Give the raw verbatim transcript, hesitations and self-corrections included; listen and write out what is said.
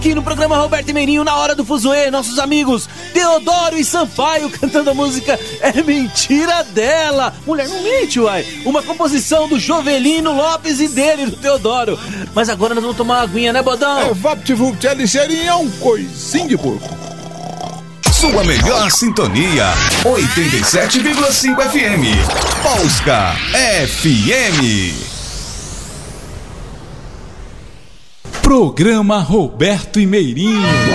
aqui no programa Roberto e Meirinho, na hora do fuzuê, nossos amigos Teodoro e Sampaio cantando a música É Mentira Dela. Mulher, não mente, uai. Uma composição do Jovelino Lopes e dele, do Teodoro. Mas agora nós vamos tomar uma aguinha, né, Bodão? É, VaptVupt, é ligeirinho, é um coisinho de porco. Sua melhor sintonia, oitenta e sete vírgula cinco F M. Polska F M. Programa Roberto e Meirinho.